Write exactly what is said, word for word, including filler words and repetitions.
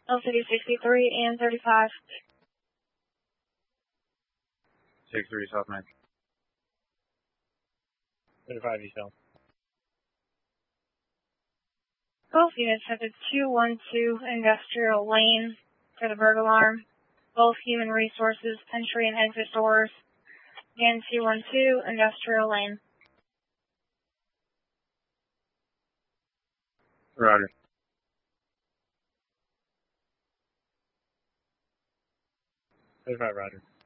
L C D sixty-three and thirty-five. sixty-three South Main. thirty-five East. Both units headed two one two Industrial Lane for the burglar alarm. Both human resources, entry and exit doors. Again, two one two Industrial Lane. Roger. thirty-five, Roger.